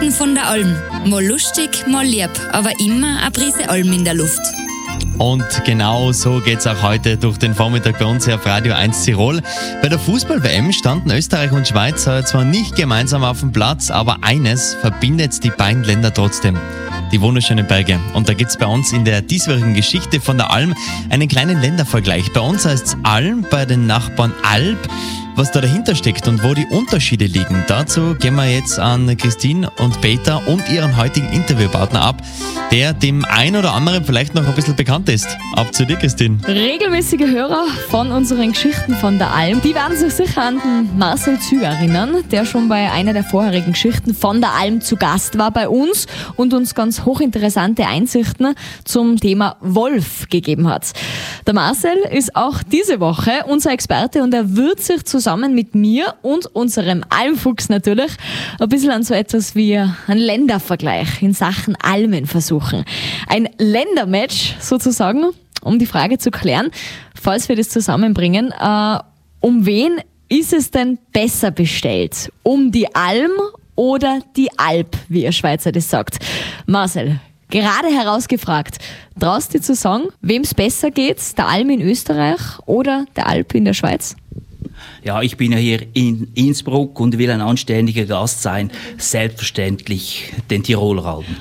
Geschichten von der Alm. Mal lustig, mal lieb, aber immer eine Prise Alm in der Luft. Und genau so geht's auch heute durch den Vormittag bei uns hier auf Radio 1 Tirol. Bei der Fußball-WM standen Österreich und Schweiz zwar nicht gemeinsam auf dem Platz, aber eines verbindet die beiden Länder trotzdem: die wunderschönen Berge. Und da gibt's bei uns in der diesjährigen Geschichte von der Alm einen kleinen Ländervergleich. Bei uns heißt's Alm, bei den Nachbarn Alp. Was da dahinter steckt und wo die Unterschiede liegen, dazu gehen wir jetzt an Christine und Peter und ihren heutigen Interviewpartner ab, der dem ein oder anderen vielleicht noch ein bisschen bekannt ist. Ab zu dir, Christine. Regelmäßige Hörer von unseren Geschichten von der Alm, die werden sich sicher an den Marcel Züger erinnern, der schon bei einer der vorherigen Geschichten von der Alm zu Gast war bei uns und uns ganz hochinteressante Einsichten zum Thema Wolf gegeben hat. Der Marcel ist auch diese Woche unser Experte und er wird sich zusammen mit mir und unserem Almfuchs natürlich ein bisschen an so etwas wie einen Ländervergleich in Sachen Almen versuchen. Ein Ländermatch sozusagen, um die Frage zu klären, falls wir das zusammenbringen, um wen ist es denn besser bestellt? Um die Alm oder die Alp, wie ihr Schweizer das sagt? Marcel, gerade herausgefragt, traust du dir zu sagen, wem es besser geht, der Alm in Österreich oder der Alp in der Schweiz? Ja, ich bin ja hier in Innsbruck und will ein anständiger Gast sein. Selbstverständlich den Tiroler Alpen.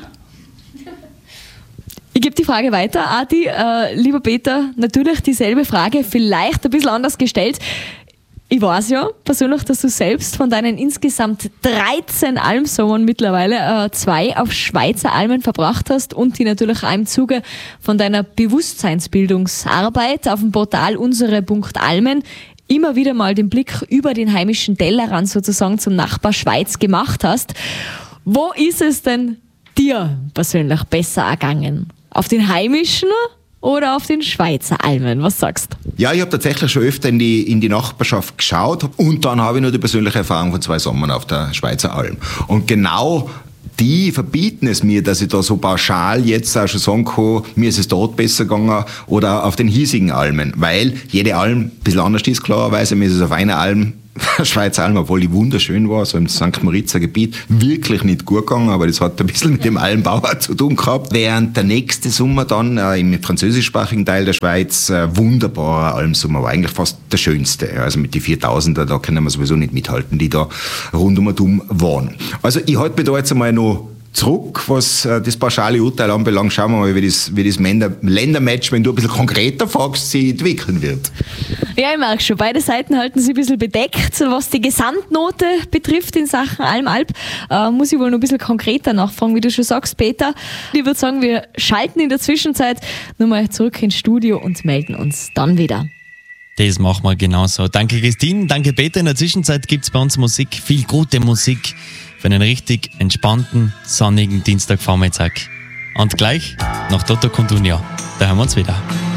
Ich gebe die Frage weiter, Adi. Lieber Peter, natürlich dieselbe Frage, vielleicht ein bisschen anders gestellt. Ich weiß ja persönlich, dass du selbst von deinen insgesamt 13 Almsommern mittlerweile 2 auf Schweizer Almen verbracht hast und die natürlich auch im Zuge von deiner Bewusstseinsbildungsarbeit auf dem Portal unsere.almen immer wieder mal den Blick über den heimischen Tellerrand sozusagen zum Nachbar Schweiz gemacht hast. Wo ist es denn dir persönlich besser ergangen? Auf den heimischen oder auf den Schweizer Almen? Was sagst du? Ja, ich habe tatsächlich schon öfter in die Nachbarschaft geschaut und dann habe ich nur die persönliche Erfahrung von 2 Sommern auf der Schweizer Alm. Und genau die verbieten es mir, dass ich da so pauschal jetzt auch schon sagen kann, mir ist es dort besser gegangen oder auf den hiesigen Almen, weil jede Alm ein bisschen anders ist, klarerweise. Mir ist es auf einer Alm, Schweizer Alm, obwohl die wunderschön war, so im St. Moritzer Gebiet, wirklich nicht gut gegangen, aber das hat ein bisschen mit dem Almbauer zu tun gehabt. Während der nächste Sommer dann im französischsprachigen Teil der Schweiz wunderbarer Almsommer war, eigentlich fast der schönste. Also mit die 4000er, da können wir sowieso nicht mithalten, die da rund um und um waren. Also ich halte mich da jetzt einmal noch zurück, was das pauschale Urteil anbelangt. Schauen wir mal, wie das Ländermatch, wenn du ein bisschen konkreter fragst, sich entwickeln wird. Ja, ich merke schon, beide Seiten halten sich ein bisschen bedeckt. Was die Gesamtnote betrifft in Sachen Alm-Alp, muss ich wohl noch ein bisschen konkreter nachfragen, wie du schon sagst, Peter. Ich würde sagen, wir schalten in der Zwischenzeit nochmal zurück ins Studio und melden uns dann wieder. Das machen wir genauso. Danke Christine, danke Peter. In der Zwischenzeit gibt's bei uns Musik, viel gute Musik für einen richtig entspannten, sonnigen Dienstagvormittag. Und gleich nach Toto Cutugno. Da hören wir uns wieder.